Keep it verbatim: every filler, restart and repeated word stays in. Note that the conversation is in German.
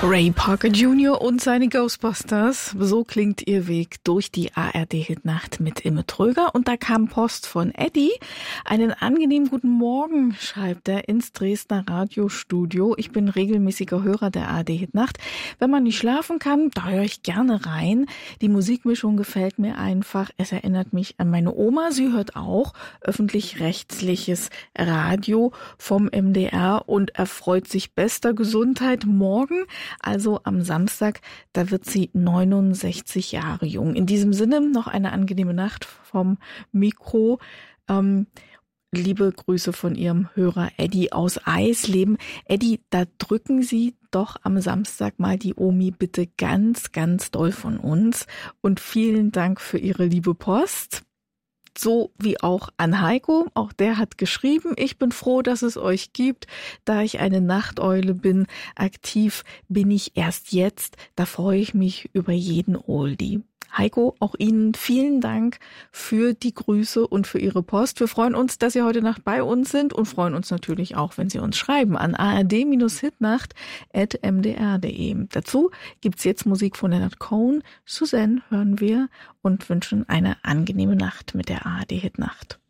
Ray Parker Junior und seine Ghostbusters. So klingt ihr Weg durch die A R D-Hitnacht mit Imme Tröger. Und da kam Post von Eddie. Einen angenehmen guten Morgen, schreibt er ins Dresdner Radiostudio. Ich bin regelmäßiger Hörer der A R D-Hitnacht. Wenn man nicht schlafen kann, da höre ich gerne rein. Die Musikmischung gefällt mir einfach. Es erinnert mich an meine Oma. Sie hört auch öffentlich-rechtliches Radio vom M D R und erfreut sich bester Gesundheit morgen. Also am Samstag, da wird sie neunundsechzig Jahre jung. In diesem Sinne noch eine angenehme Nacht vom Mikro. Ähm, liebe Grüße von ihrem Hörer Eddie aus Eisleben. Eddie, da drücken Sie doch am Samstag mal die Omi bitte ganz, ganz doll von uns. Und vielen Dank für Ihre liebe Post. So wie auch an Heiko, auch der hat geschrieben, ich bin froh, dass es euch gibt, da ich eine Nachteule bin, aktiv bin ich erst jetzt, da freue ich mich über jeden Oldie. Heiko, auch Ihnen vielen Dank für die Grüße und für Ihre Post. Wir freuen uns, dass Sie heute Nacht bei uns sind und freuen uns natürlich auch, wenn Sie uns schreiben an a r d hitnacht at m d r punkt d e. Dazu gibt's jetzt Musik von Leonard Cohen. Suzanne hören wir und wünschen eine angenehme Nacht mit der A R D-Hitnacht.